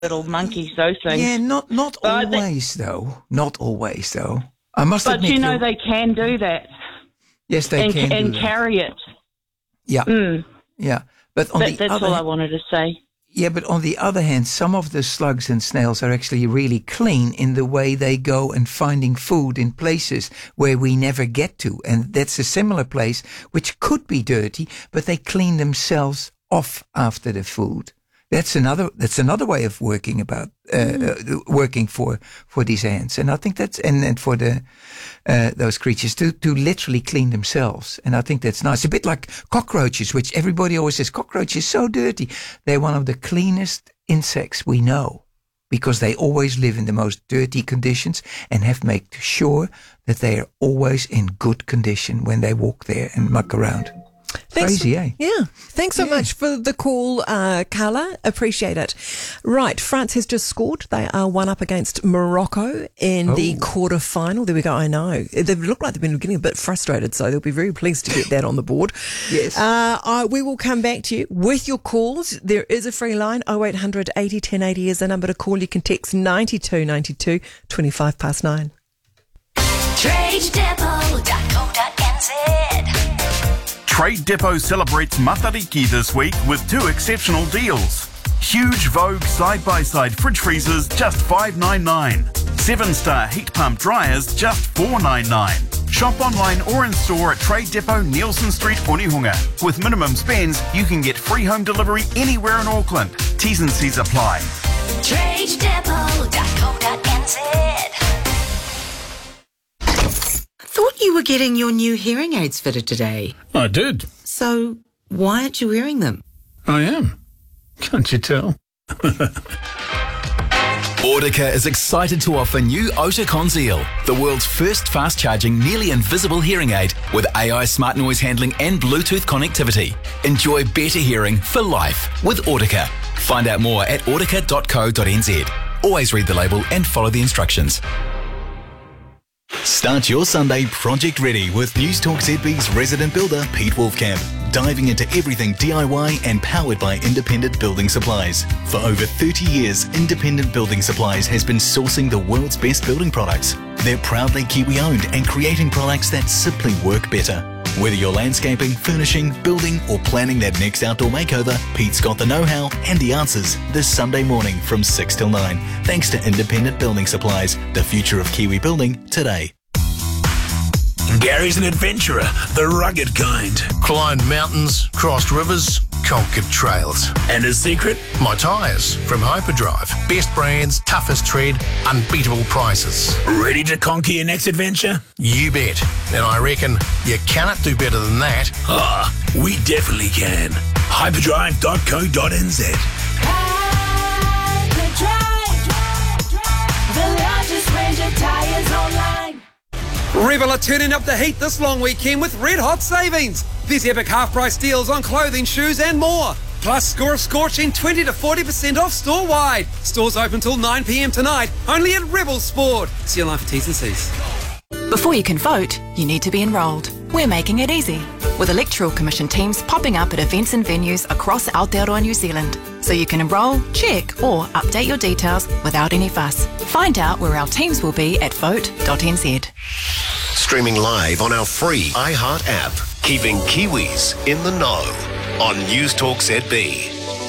little monkeys, those things. Yeah, not always though. Not always though. I must admit. But they can do that. Yes, they can and do that. carry it. Yeah, yeah. But that's all I wanted to say. Yeah, but on the other hand, some of the slugs and snails are actually really clean in the way they go and finding food in places where we never get to. And that's a similar place which could be dirty, but they clean themselves off after the food. That's another way of working working for these ants. And I think and for those creatures to literally clean themselves. And I think that's nice. A bit like cockroaches, which everybody always says, cockroaches so dirty. They're one of the cleanest insects we know because they always live in the most dirty conditions and have made sure that they are always in good condition when they walk there and muck around. Crazy, eh? Yeah. Thanks so much for the call, Carla. Appreciate it. Right. France has just scored. They are 1-up against Morocco in the quarter-final. There we go. I know. They look like they've been getting a bit frustrated, so they'll be very pleased to get that on the board. Yes. We will come back to you with your calls. There is a free line. 0800 80 1080 is the number to call. You can text 9292 25 past 9. TradeDepot.co.nz. Trade Depot celebrates Matariki this week with 2 exceptional deals. Huge Vogue side-by-side fridge freezers, just $5.99. 7-star heat pump dryers, just $4.99. Shop online or in store at Trade Depot, Nielsen Street, Onehunga. With minimum spends, you can get free home delivery anywhere in Auckland. T's and C's apply. TradeDepot.co.nz. Thought you were getting your new hearing aids fitted today. I did. So why aren't you wearing them? I am. Can't you tell? Audica is excited to offer new Ota Conceal, the world's first fast-charging, nearly invisible hearing aid with AI smart noise handling and Bluetooth connectivity. Enjoy better hearing for life with Audica. Find out more at audica.co.nz. Always read the label and follow the instructions. Start your Sunday project ready with Newstalk ZB's resident builder, Pete Wolfcamp. Diving into everything DIY and powered by Independent Building Supplies. For over 30 years, Independent Building Supplies has been sourcing the world's best building products. They're proudly Kiwi-owned and creating products that simply work better. Whether you're landscaping, furnishing, building, or planning that next outdoor makeover, Pete's got the know-how and the answers this Sunday morning from 6 till 9. Thanks to Independent Building Supplies, the future of Kiwi building today. Gary's an adventurer, the rugged kind. Climbed mountains, crossed rivers, conquered trails. And his secret? My tyres from Hyperdrive. Best brands, toughest tread, unbeatable prices. Ready to conquer your next adventure? You bet. And I reckon you cannot do better than that. Ah, we definitely can. Hyperdrive.co.nz. Hyperdrive, the largest range of tyres online. Rebel are turning up the heat this long weekend with red hot savings. There's epic half-price deals on clothing, shoes and more. Plus, score a scorching 20 to 40% off store-wide. Stores open till 9 p.m. tonight, only at Rebel Sport. See you online for T's and C's. Before you can vote, you need to be enrolled. We're making it easy, with Electoral Commission teams popping up at events and venues across Aotearoa, New Zealand. So you can enrol, check or update your details without any fuss. Find out where our teams will be at vote.nz. Streaming live on our free iHeart app, keeping Kiwis in the know on Newstalk ZB.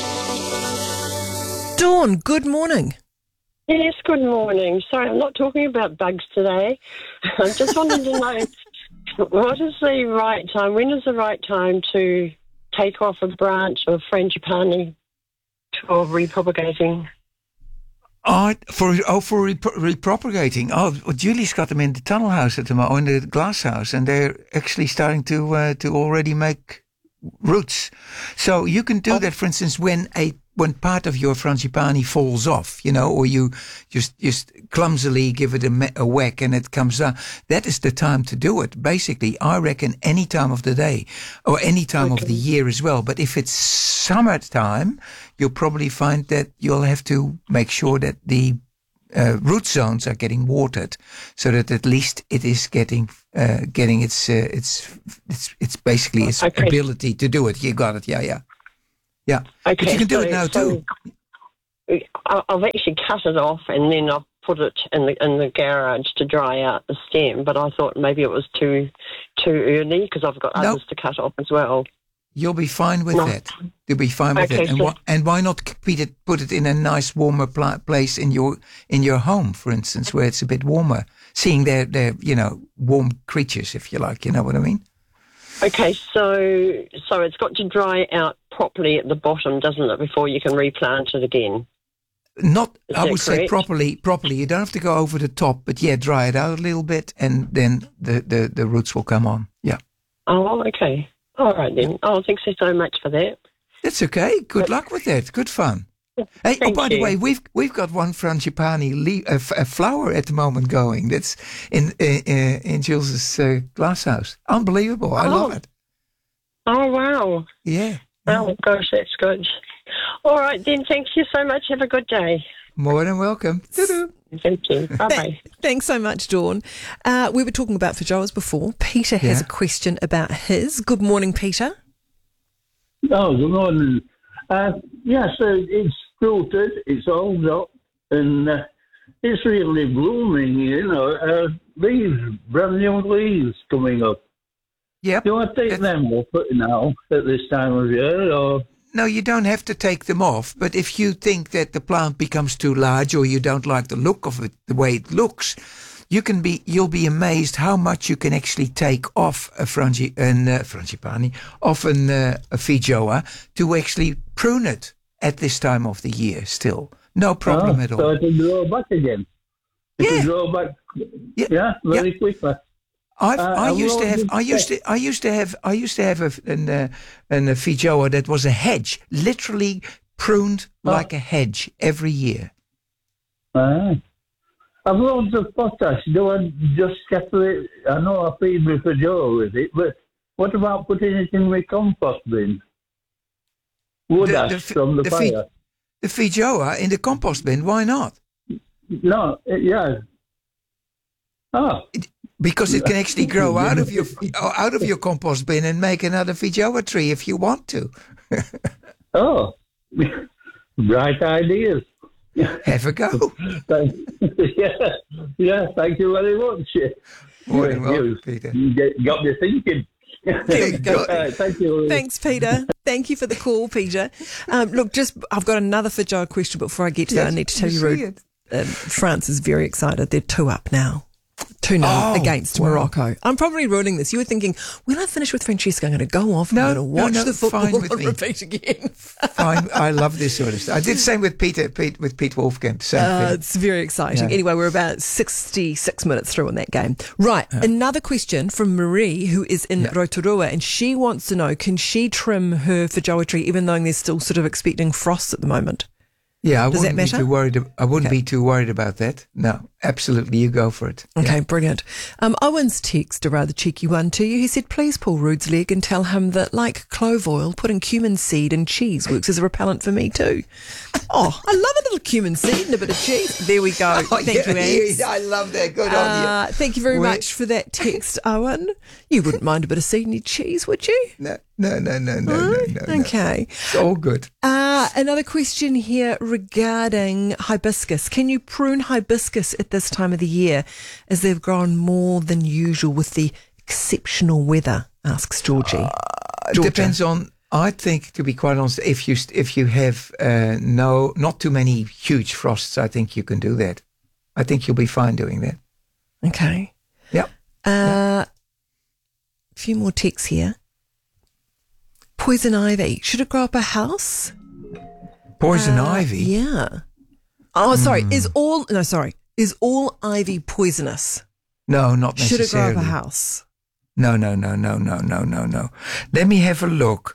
Dawn, good morning. Yes, good morning. Sorry, I'm not talking about bugs today. I just wanted to know what is the right time, when is the right time to take off a branch of frangipani for repropagating? For repropagating. Well, Julie's got them in the tunnel house at the moment, in the glass house, and they're actually starting to already make roots. So you can do that, for instance, when part of your frangipani falls off, or you just clumsily give it a whack and it comes down. That is the time to do it. Basically, I reckon any time of the day or any time of the year as well. But if it's summertime, you'll probably find that you'll have to make sure that the root zones are getting watered, so that at least it is getting its basically its ability to do it. You got it. Yeah. Okay, But you can do it now too. I've actually cut it off and then I've put it in the garage to dry out the stem. But I thought maybe it was too early because I've got others to cut off as well. You'll be fine with that. You'll be fine with it. And why not put it in a nice warmer place in your home, for instance, where it's a bit warmer? Seeing they're warm creatures, if you like. You know what I mean? Okay, so it's got to dry out properly at the bottom, doesn't it, before you can replant it again? I would say properly. You don't have to go over the top, but dry it out a little bit, and then the roots will come on. Yeah. Oh, okay. All right then. Oh, thanks so much for that. That's okay. Good luck with that. Good fun. Hey, by the way, we've got one frangipani a flower at the moment going. That's in Jules's glasshouse. Unbelievable! I love it. Oh wow! Yeah. Oh gosh, that's good. All right then. Thank you so much. Have a good day. More than welcome. Thank you. Bye bye. Thanks so much, Dawn. We were talking about feijoas before. Peter has a question about his. Good morning, Peter. Oh, good morning. It's fruited, it's all up, and it's really blooming, leaves, brand new leaves coming up. Yep. Do I take them off now at this time of year, or...? No, you don't have to take them off, but if you think that the plant becomes too large or you don't like the look of it, the way it looks, you'll be amazed how much you can actually take off a frangipani, off a feijoa, to actually prune it at this time of the year still. No problem at all. So it will grow back again? It will grow back, very quickly. I used to have a feijoa that was a hedge, literally pruned like a hedge every year. I've loads of potash. Do I just scatter it? I know I feed my feijoa with it, but what about putting it in my compost bin? Wood ash from the fire. The feijoa in the compost bin? Why not? No, Because it can actually grow out of your compost bin and make another feijoa tree if you want to. Bright ideas. Have a go. Thank you very much. More than welcome, Peter. You got me thinking. Thank you. Thanks, Peter. Thank you for the call, Peter. Look, I've got another feijoa question, but before I get to that, I need to tell you, France is very excited. They're 2 up now. 2-0 against Morocco. I'm probably ruining this. You were thinking, when I finish with Francesca, I'm going to go off and I'm going to watch the football and repeat again. Fine. I love this sort of stuff. I did the same with Pete Wolfgang. It's very exciting. Yeah. Anyway, we're about 66 minutes through on that game. Right. Another question from Marie, who is in Rotorua, and she wants to know, can she trim her feijoa tree even though they're still sort of expecting frost at the moment? Yeah, I wouldn't be too worried. I wouldn't be too worried about that. No, absolutely, you go for it. Okay, brilliant. Owen's text, a rather cheeky one to you. He said, please pull Rude's leg and tell him that, like clove oil, putting cumin seed in cheese works as a repellent for me too. Oh, I love a little cumin seed and a bit of cheese. There we go. Thank you, Ange. I love that. Good on you. Thank you very much for that text, Owen. You wouldn't mind a bit of seed in your cheese, would you? No. Okay. It's all good. Another question here regarding hibiscus. Can you prune hibiscus at this time of the year as they've grown more than usual with the exceptional weather? Asks Georgie. Depends on. I think, to be quite honest, if you have not too many huge frosts, I think you can do that. I think you'll be fine doing that. Okay. Yep. A few more texts here. Poison ivy. Should it grow up a house? Poison ivy? Yeah. Oh, sorry. Is all ivy poisonous? No, not necessarily. Should it grow up a house? No. Let me have a look.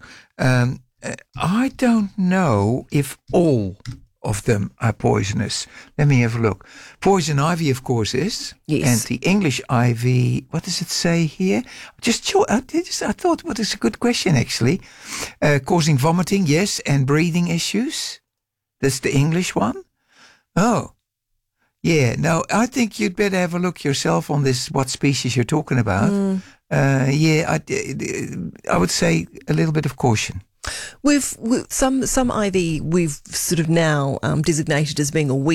I don't know if all of them are poisonous. Let me have a look. Poison ivy, of course, is. Yes. And the English ivy, what does it say here? I thought, what is a good question, actually. Causing vomiting, yes, and breathing issues. That's the English one. Oh. Yeah, no, I think you'd better have a look yourself on this, what species you're talking about. I would say a little bit of caution. We've some ivy we've sort of now designated as being a weed.